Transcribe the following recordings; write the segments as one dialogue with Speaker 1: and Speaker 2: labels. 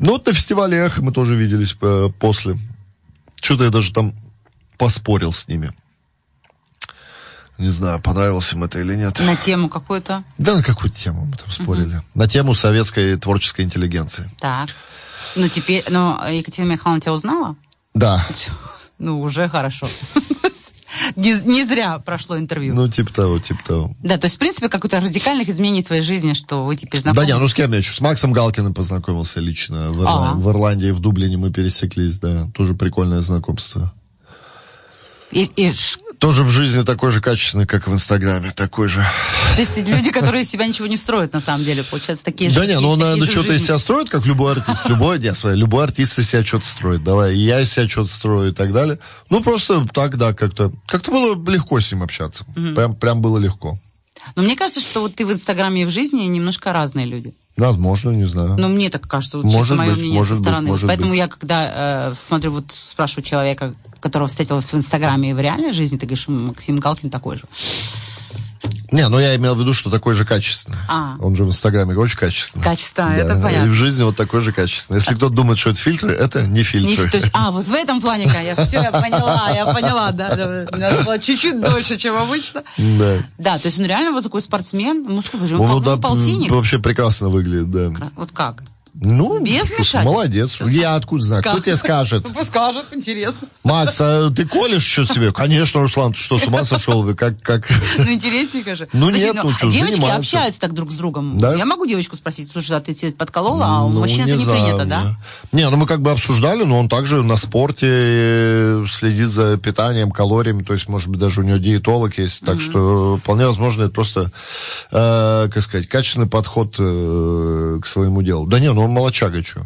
Speaker 1: Ну, вот на фестивале «Эхо» мы тоже виделись после. Что-то я даже там поспорил с ними. Не знаю, понравилось им это или нет.
Speaker 2: На тему какую-то?
Speaker 1: Да, на какую тему мы там спорили. На тему советской творческой интеллигенции.
Speaker 2: Так. Ну, теперь... Ну, Екатерина Михайловна тебя узнала?
Speaker 1: Да.
Speaker 2: Ну, уже хорошо. Не зря прошло интервью.
Speaker 1: Ну, типа того.
Speaker 2: Да, то есть, в принципе, какое-то радикальных изменений в твоей жизни, что вы теперь знакомы.
Speaker 1: Да не, ну с кем я еще? С Максом Галкиным познакомился лично в Ирландии, в Дублине мы пересеклись, да. Тоже прикольное знакомство. Тоже в жизни такой же качественный, как в Инстаграме, такой же.
Speaker 2: То есть люди, которые из себя ничего не строят, на самом деле, получается, такие же.
Speaker 1: Да не, ну он, наверное, что-то из себя строит, как любой артист. Любой артист из себя что-то строит. Давай, и я из себя что-то строю и так далее. Ну, просто так, да, как-то было легко с ним общаться. Прям было легко.
Speaker 2: Но мне кажется, что вот ты в Инстаграме и в жизни немножко разные люди.
Speaker 1: Возможно, не знаю.
Speaker 2: Ну, мне так кажется, вот чисто мое мнение со стороны. Поэтому я, когда смотрю, вот спрашиваю человека, которого встретилась в Инстаграме и в реальной жизни, ты говоришь, Максим Галкин такой же.
Speaker 1: Не, ну я имел в виду, что такой же качественный. Он же в Инстаграме очень качественный.
Speaker 2: Качественно, да, это
Speaker 1: и
Speaker 2: понятно.
Speaker 1: И в жизни вот такой же качественный. Если кто-то думает, что это фильтры, это не фильтры.
Speaker 2: То есть, вот в этом плане, я поняла, да. Надо было чуть-чуть дольше, чем обычно.
Speaker 1: Да.
Speaker 2: Да, то есть он реально вот такой спортсмен. Ну, сколько же, он полтинник.
Speaker 1: Вообще прекрасно выглядит, да.
Speaker 2: Вот как?
Speaker 1: Ну,
Speaker 2: без мешать.
Speaker 1: Молодец. Я откуда знаю? Кто тебе скажет?
Speaker 2: Ну, скажет, интересно.
Speaker 1: Макс, а ты колешь что себе? Конечно, Руслан, ты что, с ума сошел? Как?
Speaker 2: Ну, интересненько же.
Speaker 1: Ну, нет, что,
Speaker 2: девочки общаются так друг с другом.
Speaker 1: Да?
Speaker 2: Я могу девочку спросить, слушай, а ты тебе подколола, а у мужчин это не принято, да?
Speaker 1: Не, ну мы как бы обсуждали, но он также на спорте следит за питанием, калориями, то есть, может быть, даже у него диетолог есть, так что вполне возможно, это просто, как сказать, качественный подход к своему делу. Да не, ну он молодчага, что.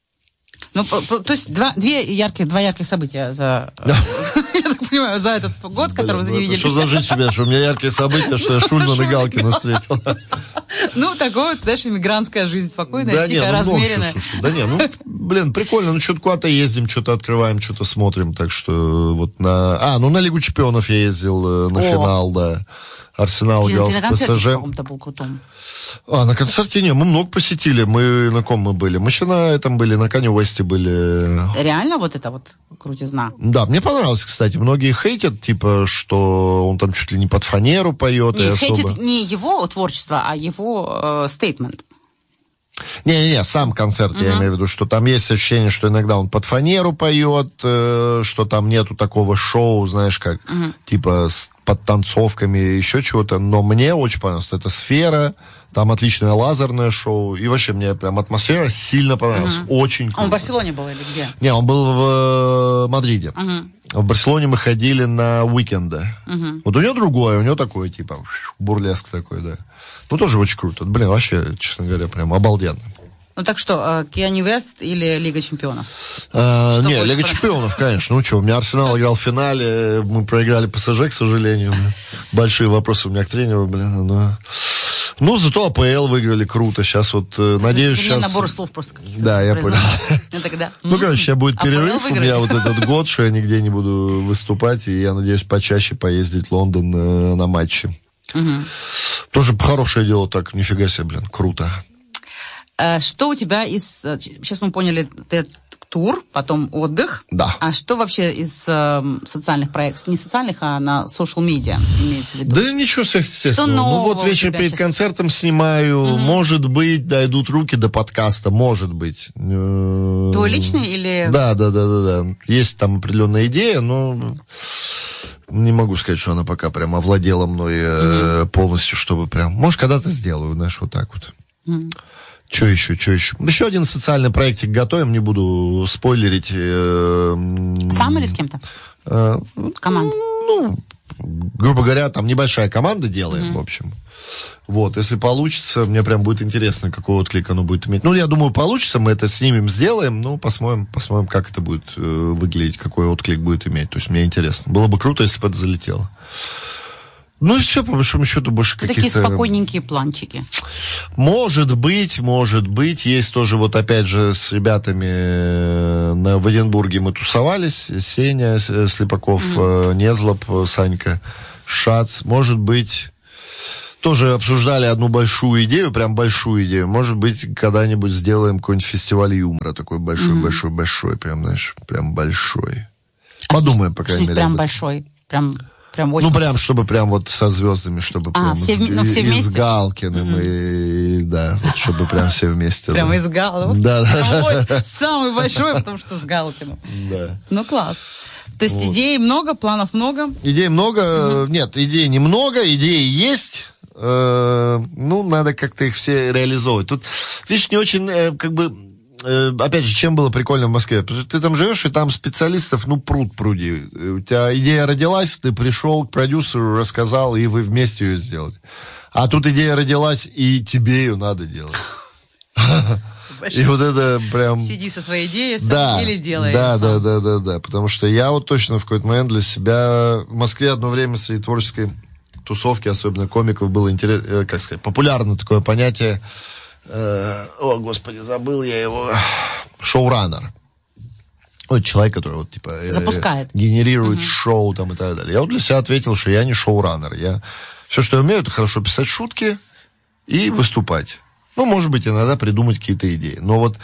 Speaker 2: Ну, то есть два ярких события за, я так понимаю, за этот год, который вы не видели.
Speaker 1: Что за жизнь у меня, что у меня яркие события, что я Шульман и Галкина встретил.
Speaker 2: Ну, такое, знаешь, иммигрантская жизнь, спокойная, тихая, размеренная.
Speaker 1: Да не, ну, блин, прикольно, ну, что-то куда-то ездим, что-то открываем, что-то смотрим, так что вот на Лигу чемпионов я ездил, на финал, да. Арсенал играл с ПСЖ.
Speaker 2: Ты на концерте каком-то был крутом?
Speaker 1: На концерте не, мы много посетили. Мы на ком мы были? Мы еще на этом были, на Канье Уэсте были.
Speaker 2: Реально вот это вот крутизна?
Speaker 1: Да, мне понравилось, кстати. Многие хейтят, типа, что он там чуть ли не под фанеру поет.
Speaker 2: Хейтят не его творчество, а его стейтмент.
Speaker 1: Не, сам концерт, я имею в виду, что там есть ощущение, что иногда он под фанеру поет, что там нету такого шоу, знаешь, как, типа, с подтанцовками, еще чего-то. Но мне очень понравилось. Это сфера, там отличное лазерное шоу, и вообще мне прям атмосфера сильно понравилась. Очень круто.
Speaker 2: Он в Барселоне был или где?
Speaker 1: Не, он был в Мадриде. В Барселоне мы ходили на уикенды. Вот у него другое, у него такое, типа, бурлеск такой, да. Ну, тоже очень круто. Блин, вообще, честно говоря, прям обалденно.
Speaker 2: Ну, так что, Канье Уэст или Лига чемпионов?
Speaker 1: Не, Лига чемпионов, конечно. Ну, что, у меня Арсенал играл в финале, мы проиграли ПСЖ, к сожалению. Большие вопросы у меня к тренеру, блин, но... Ну, зато АПЛ выиграли круто. Сейчас вот, надеюсь, сейчас...
Speaker 2: набор слов просто каких-то.
Speaker 1: Да, я понял. Ну, короче, сейчас будет
Speaker 2: АПЛ
Speaker 1: перерыв у меня вот этот год, что я нигде не буду выступать, и я надеюсь почаще поездить в Лондон на матчи. Тоже хорошее дело, так, нифига себе, блин, круто.
Speaker 2: Что у тебя из... Сейчас мы поняли, ты тур, потом отдых.
Speaker 1: Да.
Speaker 2: А что вообще из социальных проектов? Не социальных, а на social media имеется в виду?
Speaker 1: Да ничего сверхъестественного.
Speaker 2: Что нового?
Speaker 1: Ну вот вечер перед концертом снимаю. Может быть, дойдут руки до подкаста. Может быть.
Speaker 2: Твой личный или...
Speaker 1: Да. Есть там определенная идея, но... Не могу сказать, что она пока прям овладела мной полностью, чтобы прям... Может, когда-то сделаю, знаешь, вот так вот. Что еще? Еще один социальный проектик готовим, не буду спойлерить.
Speaker 2: Сам или с кем-то? Команда?
Speaker 1: Ну, грубо говоря, там небольшая команда делаем, в общем. Вот, если получится, мне прям будет интересно, какой отклик оно будет иметь. Ну, я думаю, получится, мы это снимем, сделаем, ну, посмотрим, как это будет выглядеть, какой отклик будет иметь. То есть мне интересно. Было бы круто, если бы это залетело. Ну и все, по большому счету, больше каких-то...
Speaker 2: Такие спокойненькие планчики.
Speaker 1: Может быть. Есть тоже, вот опять же, с ребятами в Эдинбурге мы тусовались. Сеня Слепаков, Незлоб, Санька, Шац. Может быть... тоже обсуждали одну большую идею, прям большую идею. Может быть, когда-нибудь сделаем какой-нибудь фестиваль юмора, такой большой, прям, знаешь, прям большой. Подумаем, по крайней мере.
Speaker 2: Прям большой, прям очень.
Speaker 1: Ну, прям, чтобы прям вот со звездами, чтобы прям
Speaker 2: все вместе?
Speaker 1: И с Галкиным, и да, вот чтобы прям все вместе.
Speaker 2: Прям и с Галкиным?
Speaker 1: Да.
Speaker 2: Самый большой, потому что с Галкиным.
Speaker 1: Да.
Speaker 2: Ну, класс. То есть идей много, планов много?
Speaker 1: Идей много, нет, идей немного, идеи есть. Ну, надо как-то их все реализовывать. Тут, видишь, не очень, опять же, чем было прикольно в Москве? Потому что ты там живешь, и там специалистов, пруд-пруди. У тебя идея родилась, ты пришел к продюсеру, рассказал, и вы вместе ее сделали. А тут идея родилась, и тебе ее надо делать. И вот это прям...
Speaker 2: Сиди со своей идеей, или делай.
Speaker 1: Да. Потому что я вот точно в какой-то момент для себя... В Москве одно время среди творческой тусовки, особенно комиков, было интересно, популярно такое понятие... О, господи, забыл я его. Шоураннер. Вот человек, который вот типа
Speaker 2: запускает,
Speaker 1: генерирует шоу там и так далее. Я вот для себя ответил, что я не шоураннер. Все, что я умею, это хорошо писать шутки и выступать. Ну, может быть, иногда придумать какие-то идеи. Но вот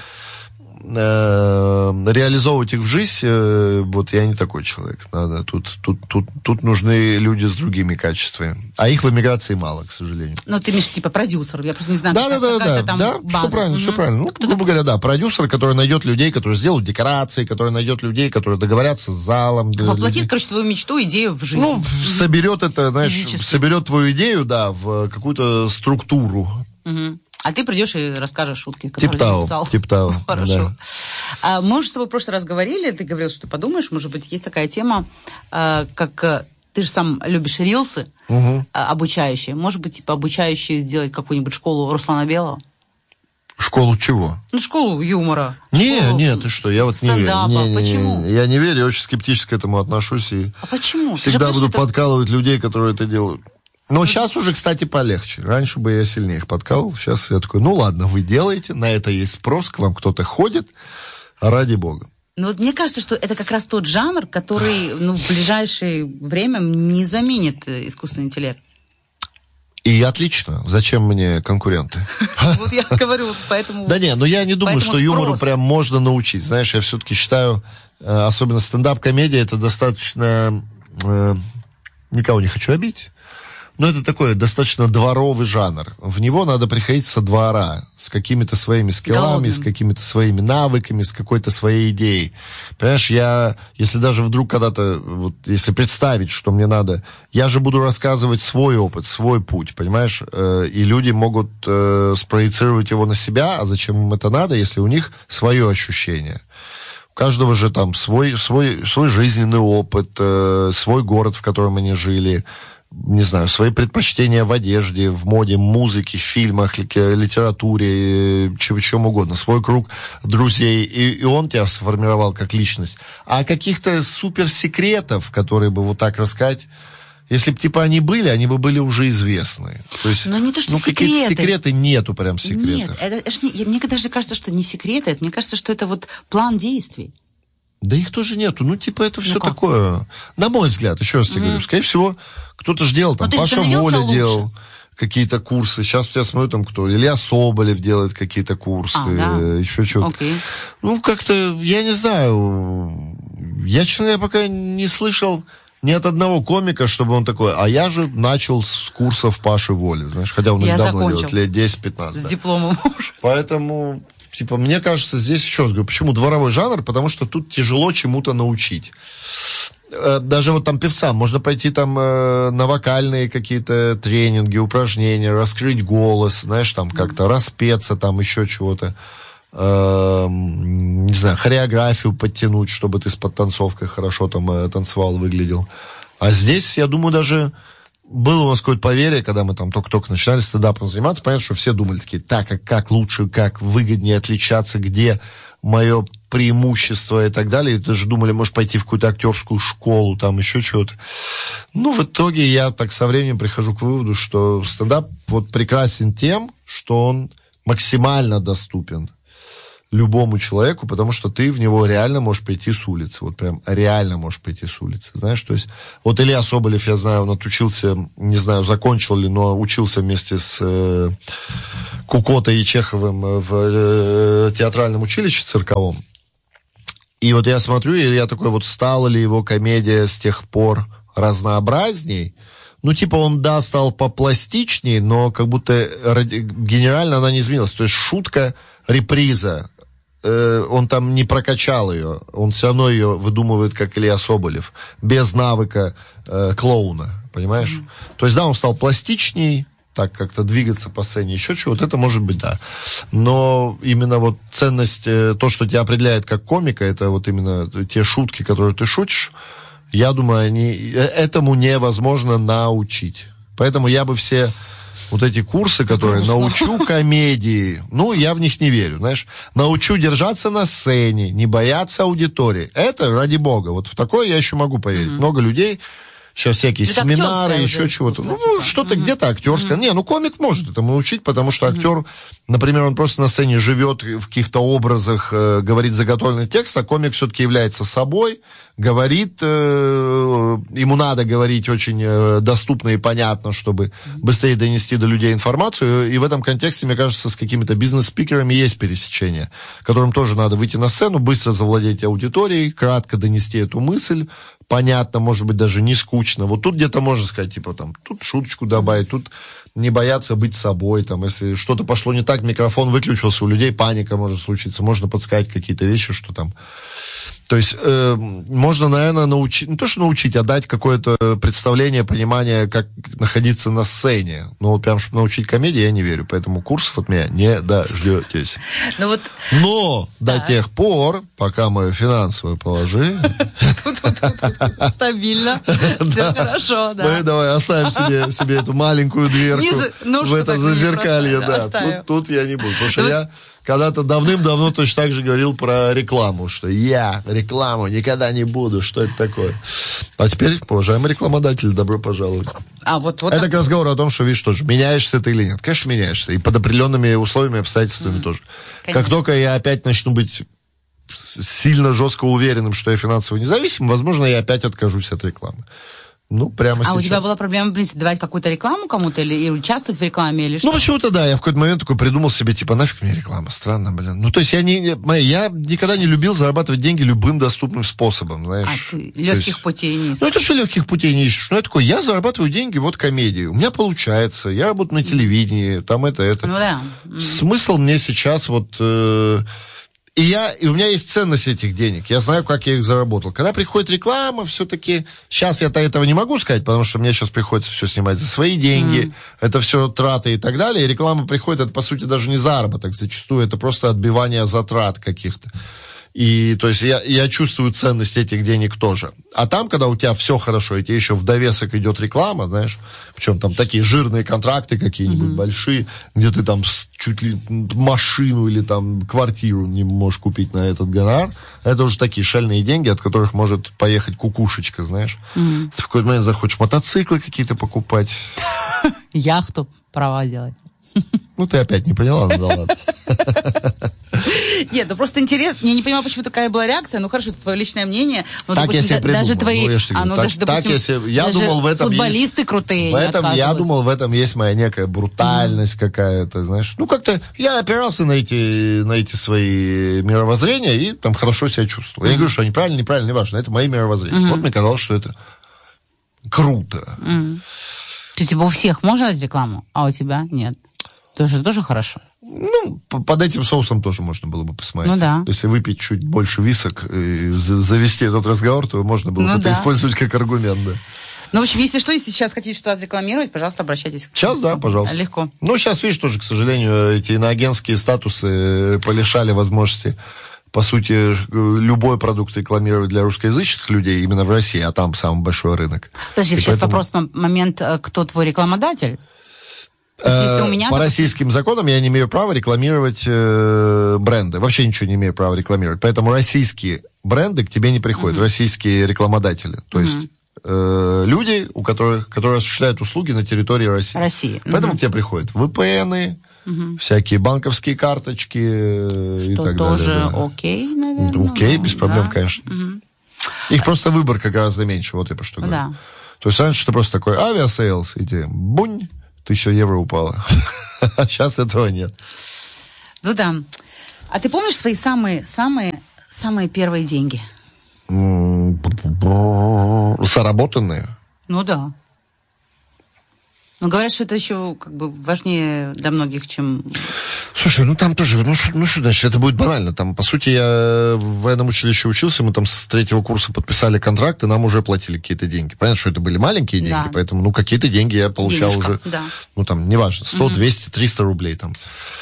Speaker 1: реализовывать их в жизнь, вот я не такой человек. Надо, тут нужны люди с другими качествами. А их в эмиграции мало, к сожалению.
Speaker 2: Но ты, Миш, типа продюсер. Я просто не знаю,
Speaker 1: какая там база. Все правильно. Ну, грубо говоря, да, продюсер, который найдет людей, которые сделают декорации, который найдет людей, которые договорятся с залом.
Speaker 2: Воплотит, короче, твою мечту, идею в жизнь.
Speaker 1: Ну, соберет это, знаешь, соберет твою идею, да, в какую-то структуру.
Speaker 2: А ты придешь и расскажешь шутки, которые ты написал.
Speaker 1: Тип того.
Speaker 2: Хорошо. Да. Мы уже с тобой в прошлый раз говорили, ты говорил, что ты подумаешь, может быть, есть такая тема, как ты же сам любишь рилсы обучающие. Может быть, типа обучающие сделать какую-нибудь школу Руслана Белого?
Speaker 1: Школу чего?
Speaker 2: Ну, школу юмора.
Speaker 1: Нет, ты что, я вот не верю.
Speaker 2: Стендапа, почему?
Speaker 1: Я не верю, я очень скептически к этому отношусь.
Speaker 2: А почему?
Speaker 1: Всегда буду подкалывать людей, которые это делают. Но сейчас уже, кстати, полегче. Раньше бы я сильнее их подкалывал. Сейчас я такой, ну ладно, вы делаете, на это есть спрос, к вам кто-то ходит, ради бога.
Speaker 2: Ну вот мне кажется, что это как раз тот жанр, который в ближайшее время не заменит искусственный интеллект.
Speaker 1: И отлично. Зачем мне конкуренты?
Speaker 2: Вот я говорю, поэтому...
Speaker 1: Да не, но я не думаю, что юмору прям можно научить. Знаешь, я все-таки считаю, особенно стендап-комедия, это достаточно... Никого не хочу обидеть. Но это такой достаточно дворовый жанр. В него надо приходить со двора, с какими-то своими скиллами, с какими-то своими навыками, с какой-то своей идеей. Понимаешь, если даже вдруг когда-то, вот, если представить, что мне надо, я же буду рассказывать свой опыт, свой путь, понимаешь? И люди могут спроецировать его на себя, а зачем им это надо, если у них свое ощущение? У каждого же там свой жизненный опыт, свой город, в котором они жили, не знаю, свои предпочтения в одежде, в моде, музыке, фильмах, литературе, чем угодно, свой круг друзей, и он тебя сформировал как личность. А каких-то суперсекретов, которые бы вот так рассказать, если бы типа они бы были уже известны. То есть,
Speaker 2: но не то, что
Speaker 1: какие-то секреты нету прям секретов.
Speaker 2: Нет, мне даже кажется, что не секреты, мне кажется, что это вот план действий.
Speaker 1: Да их тоже нету. Это все такое. На мой взгляд, еще раз тебе говорю, скорее всего, кто-то же делал, там, Паша Воля делал какие-то курсы. Сейчас я смотрю, там кто, Илья Соболев делает какие-то курсы, еще что-то. Как-то, я не знаю, я, честно говоря, пока не слышал ни от одного комика, чтобы он такой, а я же начал с курсов Паши Воли, знаешь, хотя он их давно делает, лет 10-15.
Speaker 2: С дипломом уже.
Speaker 1: Поэтому... мне кажется, здесь еще раз говорю, почему дворовой жанр? Потому что тут тяжело чему-то научить. Даже вот там певцам можно пойти там на вокальные какие-то тренинги, упражнения, раскрыть голос, знаешь, там как-то распеться, там еще чего-то. Не знаю, хореографию подтянуть, чтобы ты с подтанцовкой хорошо там танцевал, выглядел. А здесь, я думаю, даже... Было у нас какое-то поверье, когда мы там только-только начинали стендапом заниматься, понятно, что все думали такие, как лучше, как выгоднее отличаться, где мое преимущество и так далее. И даже думали, может, пойти в какую-то актерскую школу, там еще чего-то. В итоге я так со временем прихожу к выводу, что стендап вот прекрасен тем, что он максимально доступен любому человеку, потому что ты в него реально можешь прийти с улицы. Вот прям реально можешь прийти с улицы. Знаешь, то есть... Вот Илья Соболев, я знаю, он отучился, не знаю, закончил ли, но учился вместе с Кукотой и Чеховым в театральном училище цирковом. И вот я смотрю, и я такой, вот стала ли его комедия с тех пор разнообразней? Ну, типа, он, да, стал попластичней, но как будто генерально она не изменилась. То есть шутка, реприза, он там не прокачал ее, он все равно ее выдумывает, как Илья Соболев, без навыка клоуна, понимаешь? То есть, да, он стал пластичней, так как-то двигаться по сцене, еще чего, вот это может быть, да. Но именно вот ценность, то, что тебя определяет как комика, это вот именно те шутки, которые ты шутишь, я думаю, этому невозможно научить. Поэтому я бы все... Вот эти курсы, которые научу комедии, ну, я в них не верю, знаешь. Научу держаться на сцене, не бояться аудитории. Это, ради бога, вот в такое я еще могу поверить. Много людей, сейчас всякие семинары, еще чего-то. Ну, типа. Что-то где-то актерское. Не, ну, комик может этому научить, потому что актер, например, он просто на сцене живет в каких-то образах, говорит заготовленный текст, а комик все-таки является собой, говорит, ему надо говорить очень доступно и понятно, чтобы быстрее донести до людей информацию, и в этом контексте, мне кажется, с какими-то бизнес-спикерами есть пересечение, которым тоже надо выйти на сцену, быстро завладеть аудиторией, кратко донести эту мысль, понятно, может быть, даже не скучно. Вот тут где-то можно сказать, типа, там, тут шуточку добавить, тут не бояться быть собой, там, если что-то пошло не так, микрофон выключился, у людей паника может случиться, можно подсказать какие-то вещи, что там... То есть можно, наверное, научить, не то что научить, а дать какое-то представление, понимание, как находиться на сцене. Но вот прям, чтобы научить комедии, я не верю. Поэтому курсов от меня не дождетесь. Но до тех пор, пока мое финансовое положение...
Speaker 2: Стабильно. Все хорошо, да.
Speaker 1: Мы давай оставим себе эту маленькую дверку в это зазеркалье. Тут я не буду. Потому что я... Когда-то давным-давно точно так же говорил про рекламу, что я рекламу никогда не буду, что это такое. А теперь, уважаемый рекламодатель, добро пожаловать. Это к разговору о том, что, видишь, тоже, меняешься ты или нет. Конечно, меняешься. И под определенными условиями, обстоятельствами тоже. Конечно. Как только я опять начну быть сильно жестко уверенным, что я финансово независим, возможно, я опять откажусь от рекламы. Ну, прямо сейчас.
Speaker 2: А у тебя была проблема, в принципе, давать какую-то рекламу кому-то или участвовать в рекламе, или что?
Speaker 1: Ну, почему-то да, я в какой-то момент такой придумал себе, типа, нафиг мне реклама, странно, блин. Ну, то есть я никогда не любил зарабатывать деньги любым доступным способом, знаешь.
Speaker 2: А ты легких путей не ищешь?
Speaker 1: Ну, это что легких путей не ищешь? Ну, я такой, я зарабатываю деньги вот комедией. У меня получается, я работаю на телевидении, там это.
Speaker 2: Ну, да.
Speaker 1: Смысл мне сейчас вот... И у меня есть ценность этих денег. Я знаю, как я их заработал. Когда приходит реклама, все-таки... Сейчас я-то этого не могу сказать, потому что мне сейчас приходится все снимать за свои деньги. Это все траты и так далее. И реклама приходит, это, по сути, даже не заработок. Зачастую это просто отбивание затрат каких-то. И, то есть, я чувствую ценность этих денег тоже. А там, когда у тебя все хорошо, и тебе еще в довесок идет реклама, знаешь, причем там такие жирные контракты какие-нибудь большие, где ты там чуть ли машину или там квартиру не можешь купить на этот гонорар, это уже такие шальные деньги, от которых может поехать кукушечка, знаешь. Ты в какой-то момент захочешь мотоциклы какие-то покупать.
Speaker 2: Яхту, права делать.
Speaker 1: Ну, ты опять не поняла, ну да ладно.
Speaker 2: Нет, ну просто интересно. Я не понимаю, почему такая была реакция. Ну хорошо, это твое личное мнение. Но,
Speaker 1: так
Speaker 2: допустим,
Speaker 1: я себе придумал.
Speaker 2: Даже твои,
Speaker 1: я думал, в этом
Speaker 2: футболисты
Speaker 1: есть,
Speaker 2: крутые.
Speaker 1: Я думал, в этом есть моя некая брутальность какая-то, знаешь. Ну как-то я опирался на эти свои мировоззрения и там хорошо себя чувствовал. Я не говорю, что они правильно, неправильно, не важно. Это мои мировоззрения. Вот мне казалось, что это круто.
Speaker 2: То есть, типа, у всех можно дать рекламу, а у тебя нет. Тоже хорошо.
Speaker 1: Ну, под этим соусом тоже можно было бы посмотреть.
Speaker 2: Ну да.
Speaker 1: Если выпить чуть больше висок и завести этот разговор, то можно было бы это использовать как аргумент, да.
Speaker 2: Ну, в общем, если что, если сейчас хотите что-то отрекламировать, пожалуйста, обращайтесь.
Speaker 1: Сейчас, да, пожалуйста.
Speaker 2: Легко.
Speaker 1: Ну, сейчас, видишь, тоже, к сожалению, эти иноагентские статусы полишали возможности, по сути, любой продукт рекламировать для русскоязычных людей именно в России, а там самый большой рынок.
Speaker 2: Подожди, сейчас вопрос, момент, кто твой рекламодатель? Если у меня,
Speaker 1: по российским законам я не имею права рекламировать бренды. Вообще ничего не имею права рекламировать. Поэтому российские бренды к тебе не приходят, российские рекламодатели. То есть люди, которые осуществляют услуги на территории России. Поэтому к тебе приходят VPN-ы, всякие банковские карточки и так далее.
Speaker 2: Тоже окей, наверное.
Speaker 1: Окей, без проблем, конечно. Их просто выборка гораздо меньше, вот я про что говорю.
Speaker 2: Да.
Speaker 1: То есть раньше ты просто такой авиасейлс, и тебе бунь, 1000 евро упало. А сейчас этого нет.
Speaker 2: Ну да. А ты помнишь свои самые первые деньги?
Speaker 1: Заработанные?
Speaker 2: Ну да. Но говорят, что это еще как бы важнее для многих, чем...
Speaker 1: Слушай, ну там тоже, ну что значит, это будет банально. Там, по сути, я в военном училище учился, мы там с 3-го курса подписали контракт, и нам уже платили какие-то деньги. Понятно, что это были маленькие деньги,
Speaker 2: да.
Speaker 1: Поэтому, ну, какие-то деньги я получал
Speaker 2: Денежка,
Speaker 1: уже.
Speaker 2: Да.
Speaker 1: Ну, там, неважно, 100, 200, 300 рублей там.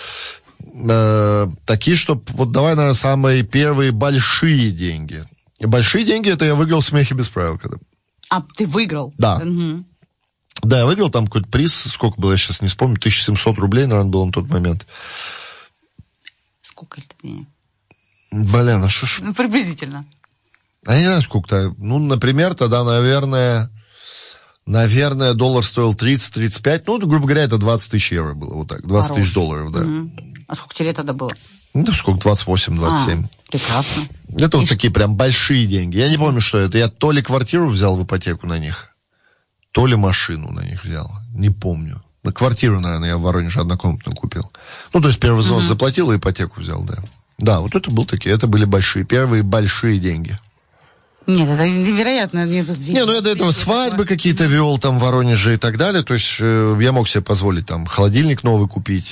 Speaker 1: Такие, что вот давай, наверное, самые первые большие деньги. И большие деньги, это я выиграл в «Смехе без правил». Когда...
Speaker 2: А, ты выиграл?
Speaker 1: Да. Да, я выиграл там какой-то приз, сколько было, я сейчас не вспомню, 1700 рублей, наверное, было на тот момент.
Speaker 2: Сколько это денег?
Speaker 1: Блин, а что ж...
Speaker 2: Ну, приблизительно.
Speaker 1: А я не знаю, сколько-то. Ну, например, тогда, наверное, доллар стоил 30-35, ну, грубо говоря, это 20 тысяч евро было, вот так, 20 тысяч долларов, да.
Speaker 2: А сколько тебе лет тогда было?
Speaker 1: Ну, сколько, 28-27.
Speaker 2: Прекрасно.
Speaker 1: Это вот такие прям большие деньги. Я не помню, что это. Я то ли квартиру взял в ипотеку на них, то ли машину на них взял. Не помню. На квартиру, наверное, я в Воронеже однокомнатную купил. Ну, то есть первый взнос заплатил, и ипотеку взял, да. Да, вот это это были первые большие деньги.
Speaker 2: Нет, это невероятно.
Speaker 1: Ну я до этого свадьбы какие-то вел там в Воронеже и так далее. То есть я мог себе позволить там холодильник новый купить,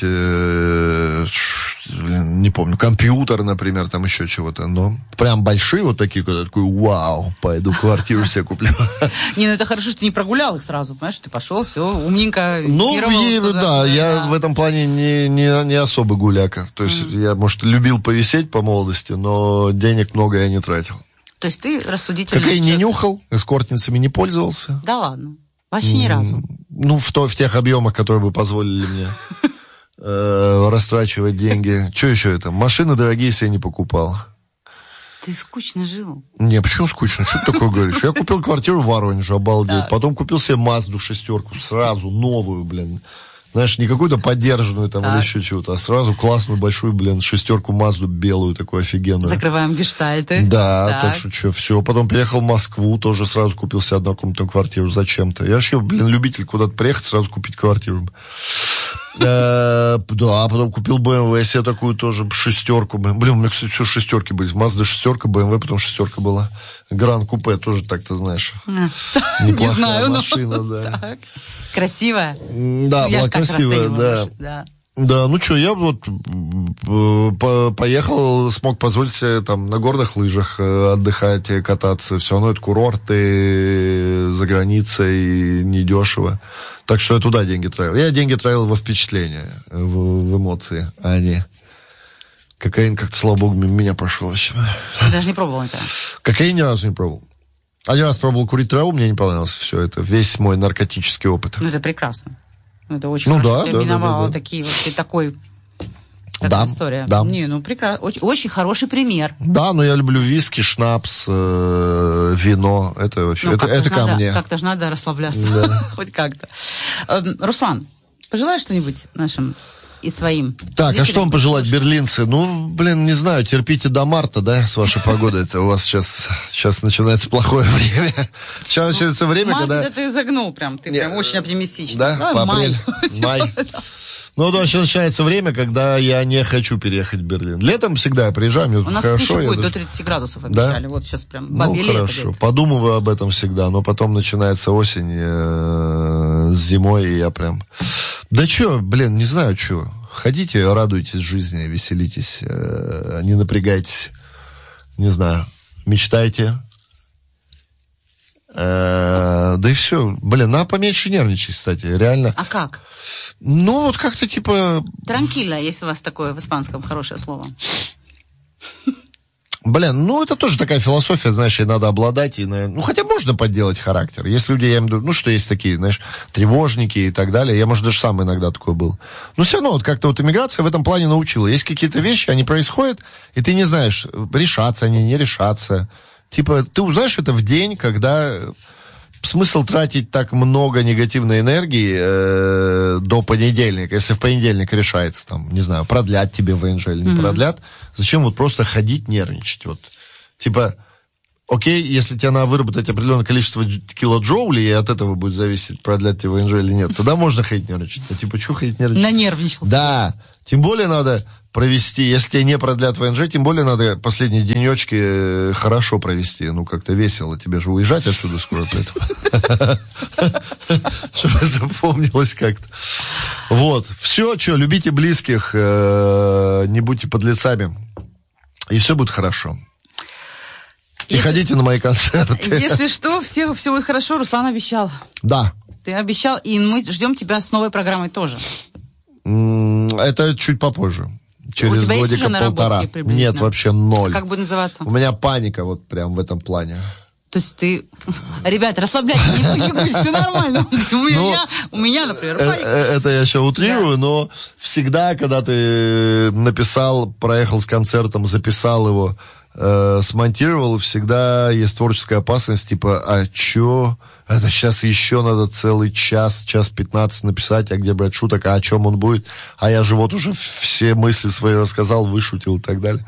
Speaker 1: не помню, компьютер, например, там еще чего-то. Но прям большие вот такие, когда такой, вау, пойду квартиру себе куплю.
Speaker 2: Не, ну это хорошо, что ты не прогулял их сразу, понимаешь? Ты пошел, все, умненько.
Speaker 1: Ну, да, я в этом плане не особо гуляка. То есть я, может, любил повисеть по молодости, но денег много я не тратил.
Speaker 2: То есть ты рассудительный.
Speaker 1: Кокаин не нюхал, эскортницами не пользовался.
Speaker 2: Да ладно? Вообще ни разу?
Speaker 1: Ну, в тех объемах, которые бы позволили мне растрачивать деньги. Что еще это? Машины дорогие себе не покупал.
Speaker 2: Ты скучно жил.
Speaker 1: Не, почему скучно? Что ты такое говоришь? Я купил квартиру в Воронеже, обалдеть. Да. Потом купил себе Мазду 6 сразу, новую, блин. Знаешь, не какую-то подержанную там или еще чего-то, а сразу классную, большую, блин, 6 Мазду белую, такую офигенную.
Speaker 2: Закрываем гештальты.
Speaker 1: Да, так что что, все. Потом переехал в Москву, тоже сразу купил себе однокомнатную квартиру зачем-то. Я вообще, блин, любитель куда-то приехать, сразу купить квартиру. Да, потом купил BMW себе такую тоже, 6. Блин, у меня, кстати, все 6 были. Мазда 6, BMW, потом 6 была. Гран Купе тоже так, ты знаешь. Неплохая машина, да.
Speaker 2: Красивая?
Speaker 1: Да, была красивая, да. Да, ну что, я вот поехал, смог позволить себе там на горных лыжах отдыхать, кататься. Все равно это курорты за границей, недешево. Так что я туда деньги тратил. Я деньги тратил во впечатления, в эмоции, а не... Кокаин как-то, слава богу, мимо меня прошел вообще.
Speaker 2: Ты даже не пробовал никогда?
Speaker 1: Кокаин ни разу не пробовал. Один раз пробовал курить траву, мне не понравилось все это. Весь мой наркотический опыт.
Speaker 2: Ну, это прекрасно. Это очень хорошо. Ты миновала такие вот, такая история.
Speaker 1: Да.
Speaker 2: Не, ну прекрасно. Очень, очень хороший пример.
Speaker 1: Да, но я люблю виски, шнапс, вино. Это вообще, это ко мне.
Speaker 2: Как-то же надо расслабляться. Да. Хоть как-то. Руслан, пожелай что-нибудь нашим и своим.
Speaker 1: Так, а что вам пожелать, берлинцы? Ну, блин, не знаю, терпите до марта, да, с вашей погодой. Это у вас сейчас начинается плохое время. Сейчас начинается время, когда...
Speaker 2: Март ты загнул прям, ты прям очень оптимистичный.
Speaker 1: Да, по апрель, май. Ну, то вообще начинается время, когда я не хочу переехать в Берлин. Летом всегда я приезжаю, мне тут хорошо.
Speaker 2: У нас еще будет до 30 градусов обещали. Да? Вот сейчас прям бабье лето. Ну, хорошо,
Speaker 1: подумываю об этом всегда, но потом начинается осень с зимой, и я прям... Да что, блин, не знаю, что. Ходите, радуйтесь жизни, веселитесь, не напрягайтесь. Не знаю, мечтайте. Да и все. Блин, надо поменьше нервничать, кстати, реально.
Speaker 2: А как?
Speaker 1: Ну, вот как-то типа...
Speaker 2: Транкильно, если у вас такое в испанском хорошее слово.
Speaker 1: Блин, ну это тоже такая философия, знаешь, ей надо обладать, и, ну хотя можно подделать характер. Есть люди, я имею в виду, ну что есть такие, знаешь, тревожники и так далее. Я, может, даже сам иногда такой был. Но все равно вот как-то вот иммиграция в этом плане научила. Есть какие-то вещи, они происходят, и ты не знаешь, решаться они, не решаться. Типа, ты узнаешь это в день, когда смысл тратить так много негативной энергии до понедельника, если в понедельник решается, там, не знаю, продлят тебе ВНЖ или не продлят, зачем вот просто ходить, нервничать, вот, типа, окей, если тебе надо выработать определенное количество килоджоулей, и от этого будет зависеть, продлят тебе ВНЖ или нет, тогда можно ходить нервничать, а типа, что ходить нервничать?
Speaker 2: Нанервничался.
Speaker 1: Да, тем более надо провести, если тебе не продлят ВНЖ, тем более надо последние денечки хорошо провести. Ну, как-то весело. Тебе же уезжать отсюда скоро, поэтому. Чтобы запомнилось как-то. Вот. Все, что, любите близких, не будьте подлецами. И все будет хорошо. И ходите на мои концерты.
Speaker 2: Если что, все будет хорошо. Руслан обещал.
Speaker 1: Да.
Speaker 2: Ты обещал, и мы ждем тебя с новой программой тоже.
Speaker 1: Это чуть попозже. Через годика полтора. Нет, вообще 0.
Speaker 2: Как будет называться?
Speaker 1: У меня паника вот прям в этом плане.
Speaker 2: То есть ты... Ребята, расслабляйтесь, все нормально. У меня, например, паника.
Speaker 1: Это я сейчас утрирую, но всегда, когда ты написал, проехал с концертом, записал его, смонтировал, всегда есть творческая опасность, типа, а чё... Это сейчас еще надо целый час 15 написать, а где брать шуток, а о чем он будет. А я же вот уже все мысли свои рассказал, вышутил и так далее.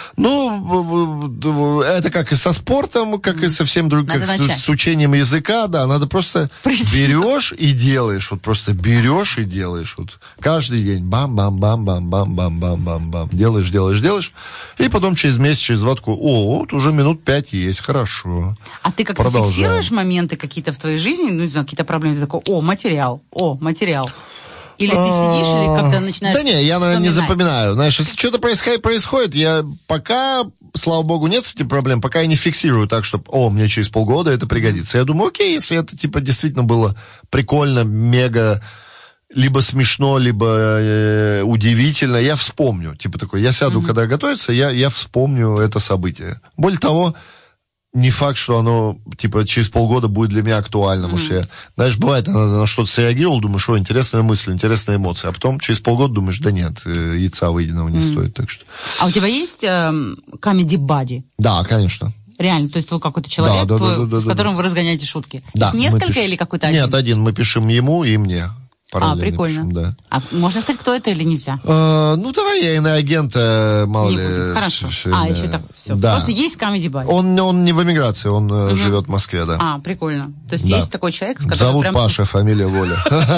Speaker 1: Ну, это как и со спортом, как и со всем другим, как с учением языка, да, надо просто берешь и делаешь, вот просто берешь и делаешь, вот каждый день бам-бам-бам-бам-бам-бам-бам-бам, делаешь, и потом через месяц, через 2 такой, вот уже минут 5 есть, хорошо.
Speaker 2: А ты как-то фиксируешь моменты какие-то в твоей жизни, ну, не знаю, какие-то проблемы, ты такой, материал. Или ты сидишь, или как-то начинаешь
Speaker 1: Да не, я, наверное, не запоминаю. Знаешь, если что-то происходит, я пока, слава богу, нет с этим проблем, пока я не фиксирую так, что, мне через полгода это пригодится. Я думаю, окей, если это, типа, действительно было прикольно, мега, либо смешно, либо удивительно, я вспомню. Типа такой, я сяду, когда готовится, я вспомню это событие. Более того, не факт, что оно, типа, через полгода будет для меня актуально, потому что я, знаешь, бывает, на что-то среагировал, думаешь, интересная мысль, интересная эмоция, а потом через полгода думаешь, да нет, яйца выеденного не стоит, так что...
Speaker 2: А у тебя есть comedy buddy?
Speaker 1: Да, конечно.
Speaker 2: Реально, то есть твой какой-то человек, с которым вы разгоняете шутки?
Speaker 1: Да.
Speaker 2: Их несколько или какой-то один?
Speaker 1: Нет, один, мы пишем ему и мне.
Speaker 2: Прикольно.
Speaker 1: Пишем, да.
Speaker 2: А можно сказать, кто это или нельзя?
Speaker 1: Давай я иноагента, мало ли.
Speaker 2: Хорошо. Еще так, все.
Speaker 1: Да.
Speaker 2: Просто есть comedy buddy.
Speaker 1: Он не в эмиграции, он живет в Москве, да.
Speaker 2: Прикольно. То есть есть такой человек, с которым
Speaker 1: зовут
Speaker 2: прям...
Speaker 1: Паша, фамилия Воля.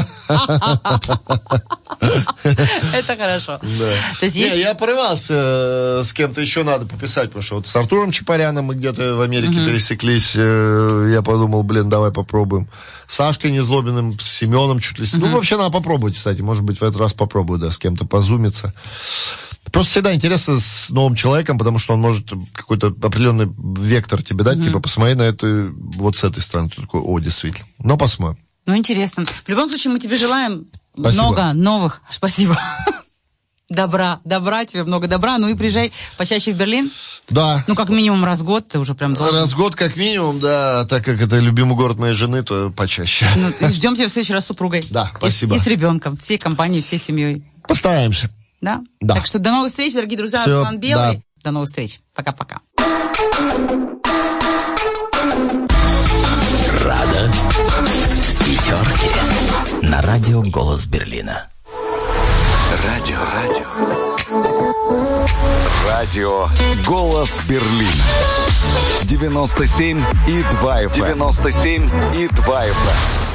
Speaker 2: Это хорошо.
Speaker 1: Я порывался, с кем-то еще надо пописать, потому что вот с Артуром Чапаряном мы где-то в Америке пересеклись, я подумал, давай попробуем. С Сашкой Незлобиным, с Семеном чуть ли... Ну, вообще надо попробовать, кстати, может быть, в этот раз попробую, да, с кем-то позумиться. Просто всегда интересно с новым человеком, потому что он может какой-то определенный вектор тебе дать, типа, посмотри на это вот с этой стороны. Ты такой, действительно. Но посмотрим.
Speaker 2: Ну, интересно. В любом случае, мы тебе желаем
Speaker 1: Спасибо.
Speaker 2: Много новых... Спасибо. Добра тебе, много добра. Ну и приезжай почаще в Берлин.
Speaker 1: Да.
Speaker 2: Ну, как минимум раз в год ты уже прям должен.
Speaker 1: Раз в год как минимум, да. Так как это любимый город моей жены, то почаще.
Speaker 2: Ждем тебя в следующий раз с супругой.
Speaker 1: Да, спасибо.
Speaker 2: И с ребенком, всей компанией, всей семьей.
Speaker 1: Постараемся.
Speaker 2: Да?
Speaker 1: Да.
Speaker 2: Так что до новых встреч, дорогие друзья. Руслан Белый. Да. До новых встреч. Пока-пока.
Speaker 3: Рада. Пятерки. На радио «Голос Берлина».
Speaker 4: Радио «Голос Берлина». 97,2 FM. 97,2 FM.